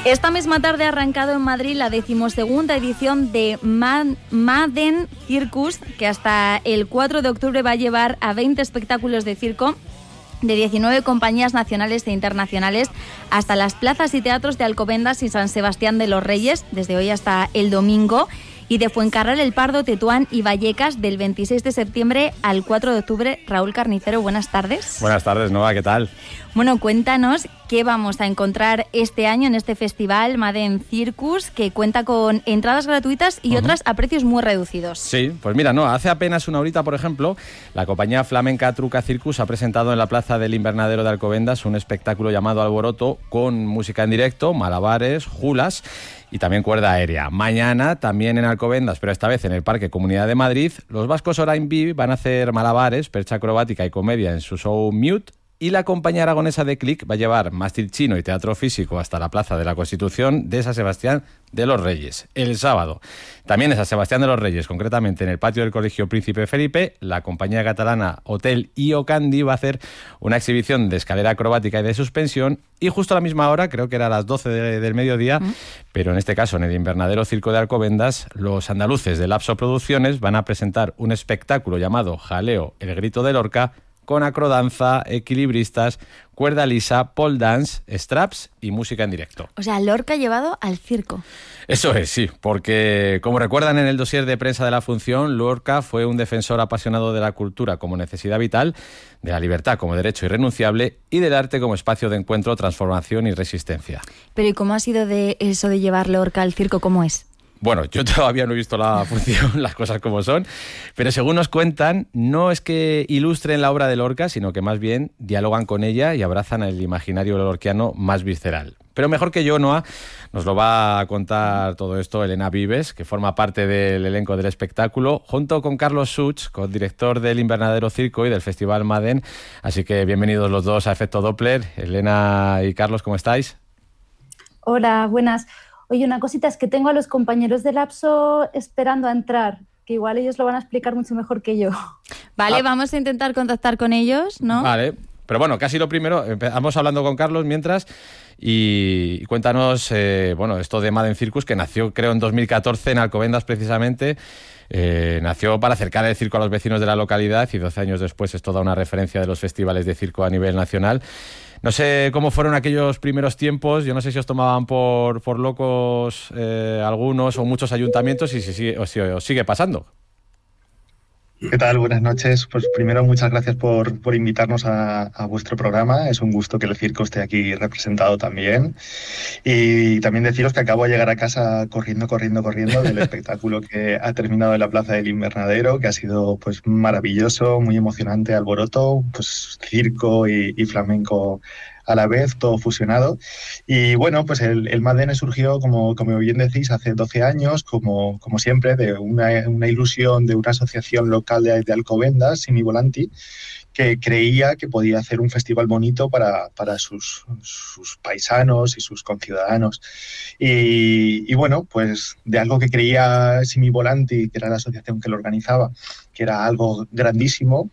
Esta misma tarde ha arrancado en Madrid la 12ª edición de Madden Circus, que hasta el 4 de octubre va a llevar a 20 espectáculos de circo de 19 compañías nacionales e internacionales hasta las plazas y teatros de Alcobendas y San Sebastián de los Reyes, desde hoy hasta el domingo, y de Fuencarral, El Pardo, Tetuán y Vallecas del 26 de septiembre al 4 de octubre. Raúl Carnicero, buenas tardes. Buenas tardes, Noa, ¿qué tal? Bueno, cuéntanos qué vamos a encontrar este año en este festival Madden Circus, que cuenta con entradas gratuitas y otras a precios muy reducidos. Sí, pues mira, no, hace apenas una horita, por ejemplo, la compañía flamenca Truca Circus ha presentado en la plaza del Invernadero de Alcobendas un espectáculo llamado Alboroto, con música en directo, malabares, julas y también cuerda aérea. Mañana, también en Alcobendas, pero esta vez en el Parque Comunidad de Madrid, los vascos Orain B van a hacer malabares, percha acrobática y comedia en su show Mute. Y la compañía aragonesa de Click va a llevar mástil chino y teatro físico hasta la Plaza de la Constitución de San Sebastián de los Reyes, el sábado. También en San Sebastián de los Reyes, concretamente en el patio del Colegio Príncipe Felipe, la compañía catalana Hotel Iocandi va a hacer una exhibición de escalera acrobática y de suspensión, y justo a la misma hora, creo que era a las 12 del mediodía, pero en este caso en el Invernadero Circo de Alcobendas, los andaluces de Lapso Producciones van a presentar un espectáculo llamado Jaleo, el grito de Lorca, con acrodanza, equilibristas, cuerda lisa, pole dance, straps y música en directo. O sea, Lorca llevado al circo. Eso es, sí, porque como recuerdan en el dossier de prensa de la función, Lorca fue un defensor apasionado de la cultura como necesidad vital, de la libertad como derecho irrenunciable y del arte como espacio de encuentro, transformación y resistencia. Pero ¿y cómo ha sido de eso de llevar Lorca al circo? ¿Cómo es? Bueno, yo todavía no he visto la función, las cosas como son, pero según nos cuentan, no es que ilustren la obra de Lorca, sino que más bien dialogan con ella y abrazan el imaginario lorquiano más visceral. Pero mejor que yo, Noa, nos lo va a contar todo esto Elena Vives, que forma parte del elenco del espectáculo, junto con Carlos Such, co-director del Invernadero Circo y del Festival Madden. Así que bienvenidos los dos a Efecto Doppler. Elena y Carlos, ¿cómo estáis? Hola, buenas. Oye, una cosita, es que tengo a los compañeros de Lapso esperando a entrar, que igual ellos lo van a explicar mucho mejor que yo. Vale, vamos a intentar contactar con ellos, ¿no? Vale, pero bueno, casi lo primero, empezamos hablando con Carlos mientras, y cuéntanos, esto de Madden Circus, que nació creo en 2014 en Alcobendas precisamente. Nació para acercar el circo a los vecinos de la localidad y 12 años después es toda una referencia de los festivales de circo a nivel nacional. No sé cómo fueron aquellos primeros tiempos, yo no sé si os tomaban por locos algunos o muchos ayuntamientos y si os sigue pasando. ¿Qué tal? Buenas noches. Pues primero, muchas gracias por invitarnos a vuestro programa. Es un gusto que el circo esté aquí representado también. Y también deciros que acabo de llegar a casa corriendo del espectáculo que ha terminado en la Plaza del Invernadero, que ha sido pues maravilloso, muy emocionante, Alboroto, pues circo y flamenco a la vez, todo fusionado. Y bueno, pues el Madden surgió, como bien decís, hace 12 años, como siempre, de una ilusión de una asociación local de Alcobendas, Simi Volanti, que creía que podía hacer un festival bonito para sus paisanos y sus conciudadanos. Y bueno, pues de algo que creía Simi Volanti, que era la asociación que lo organizaba, que era algo grandísimo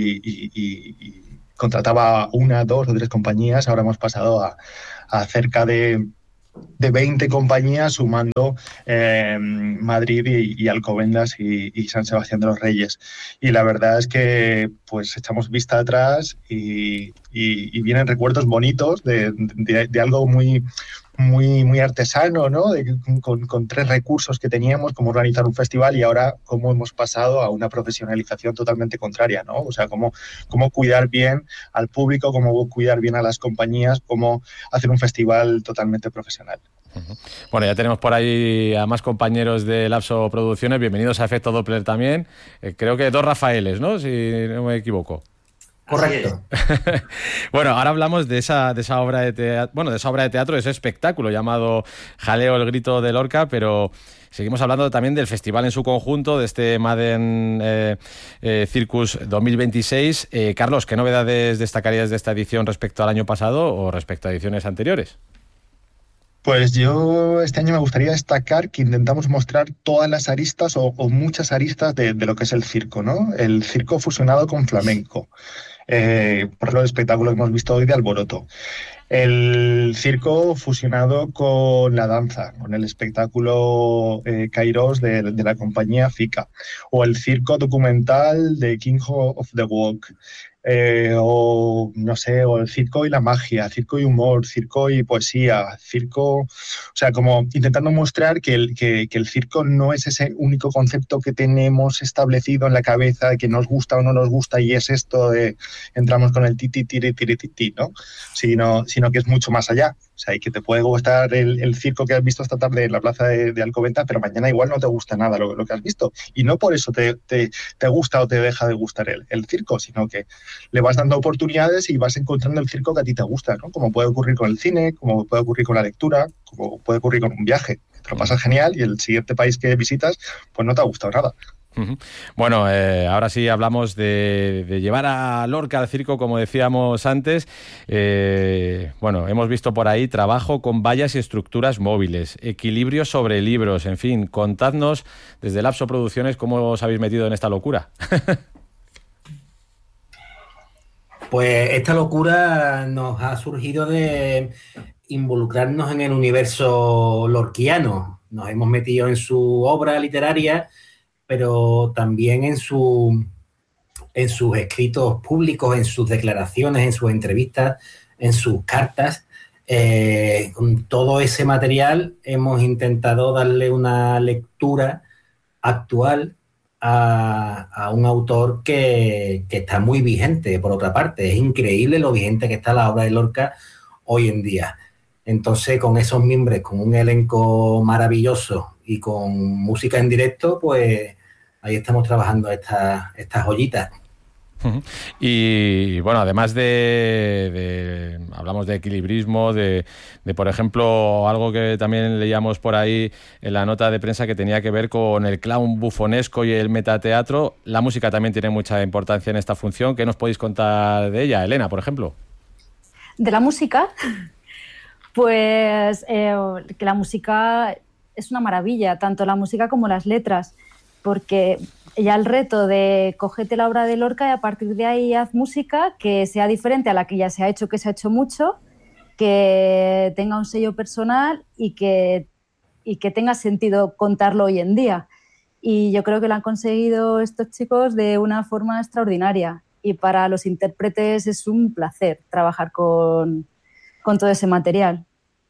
y contrataba 1, 2 o 3 compañías, ahora hemos pasado a cerca de 20 compañías, sumando Madrid y Alcobendas y San Sebastián de los Reyes. Y la verdad es que pues echamos vista atrás y vienen recuerdos bonitos de algo muy artesano, ¿no? Con 3 recursos que teníamos, como organizar un festival, y ahora cómo hemos pasado a una profesionalización totalmente contraria, ¿no? O sea, cómo cuidar bien al público, cómo cuidar bien a las compañías, cómo hacer un festival totalmente profesional. Bueno, ya tenemos por ahí a más compañeros de Lapso Producciones. Bienvenidos a Efecto Doppler también. Creo que 2 Rafaeles, ¿no? Si no me equivoco. Correcto. Bueno, ahora hablamos de esa obra de teatro, de ese espectáculo llamado Jaleo, el grito de Lorca, pero seguimos hablando también del festival en su conjunto, de este Madden Circus 2026. Carlos, ¿qué novedades destacarías de esta edición respecto al año pasado o respecto a ediciones anteriores? Pues yo este año me gustaría destacar que intentamos mostrar todas las aristas o muchas aristas de lo que es el circo, ¿no? El circo fusionado con flamenco. por ejemplo, el espectáculo que hemos visto hoy de Alboroto. El circo fusionado con la danza, con el espectáculo Kairos de la compañía FICA, o el circo documental de King of the Walk, o no sé, o el circo y la magia, circo y humor, circo y poesía, circo, o sea, como intentando mostrar que el circo no es ese único concepto que tenemos establecido en la cabeza de que nos gusta o no nos gusta y es esto de entramos con el titi, tiri, tiri, titi, ¿no? Sino que es mucho más allá. O sea, y que te puede gustar el circo que has visto esta tarde en la plaza de Alcobendas, pero mañana igual no te gusta nada lo que has visto. Y no por eso te gusta o te deja de gustar el circo, sino que le vas dando oportunidades y vas encontrando el circo que a ti te gusta, ¿no? Como puede ocurrir con el cine, como puede ocurrir con la lectura, como puede ocurrir con un viaje. Te lo pasas genial y el siguiente país que visitas, pues no te ha gustado nada. Bueno, ahora sí hablamos de llevar a Lorca al circo, como decíamos antes. Bueno, hemos visto por ahí trabajo con vallas y estructuras móviles, equilibrio sobre libros, en fin, contadnos desde Lapso Producciones cómo os habéis metido en esta locura. Pues esta locura nos ha surgido de involucrarnos en el universo lorquiano. Nos hemos metido en su obra literaria, pero también en sus escritos públicos, en sus declaraciones, en sus entrevistas, en sus cartas. Con todo ese material hemos intentado darle una lectura actual a un autor que está muy vigente, por otra parte. Es increíble lo vigente que está la obra de Lorca hoy en día. Entonces, con esos mimbres, con un elenco maravilloso y con música en directo, pues ahí estamos trabajando estas joyitas. Y bueno, además hablamos de equilibrismo, de por ejemplo, algo que también leíamos por ahí en la nota de prensa que tenía que ver con el clown bufonesco y el metateatro. La música también tiene mucha importancia en esta función. ¿Qué nos podéis contar de ella, Elena, por ejemplo? De la música, pues que la música es una maravilla, tanto la música como las letras, porque ya el reto de cógete la obra de Lorca y a partir de ahí haz música que sea diferente a la que ya se ha hecho, que se ha hecho mucho, que tenga un sello personal y que tenga sentido contarlo hoy en día. Y yo creo que lo han conseguido estos chicos de una forma extraordinaria. Y para los intérpretes es un placer trabajar con todo ese material.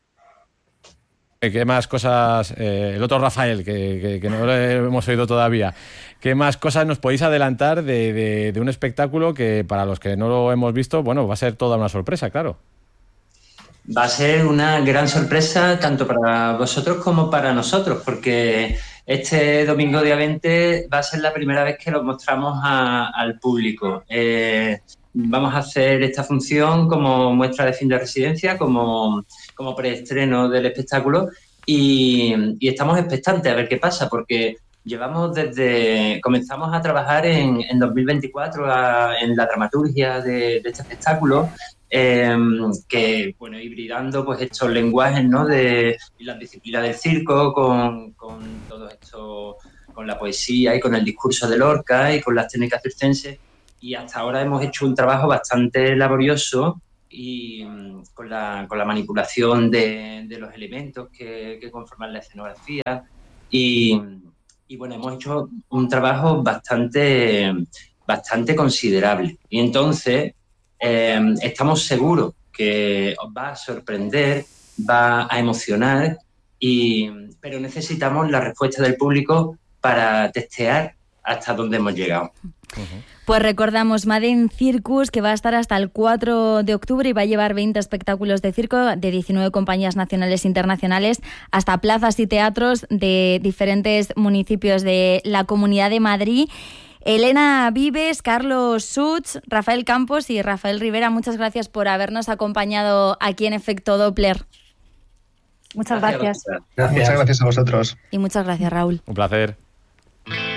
¿Qué más cosas, el otro Rafael, que no lo hemos oído todavía, qué más cosas nos podéis adelantar de un espectáculo que para los que no lo hemos visto, bueno, va a ser toda una sorpresa, claro? Va a ser una gran sorpresa tanto para vosotros como para nosotros, porque este domingo día 20 va a ser la primera vez que lo mostramos al público. Vamos a hacer esta función como muestra de fin de residencia, como preestreno del espectáculo y estamos expectantes a ver qué pasa, porque comenzamos a trabajar en 2024 en la dramaturgia de este espectáculo, que bueno, hibridando pues estos lenguajes, ¿no? y las disciplinas del circo con todo esto, con la poesía y con el discurso de Lorca y con las técnicas circenses. Y hasta ahora hemos hecho un trabajo bastante laborioso y con la manipulación de los elementos que conforman la escenografía y bueno, hemos hecho un trabajo bastante considerable. Y entonces estamos seguros que os va a sorprender, va a emocionar, pero necesitamos la respuesta del público para testear hasta dónde hemos llegado. Pues recordamos Madden Circus, que va a estar hasta el 4 de octubre y va a llevar 20 espectáculos de circo de 19 compañías nacionales e internacionales hasta plazas y teatros de diferentes municipios de la Comunidad de Madrid. Elena Vives, Carlos Schutz, Rafael Campos y Rafael Rivera, muchas gracias por habernos acompañado aquí en Efecto Doppler. Muchas gracias. Muchas gracias a vosotros. Y muchas gracias, Raúl. Un placer.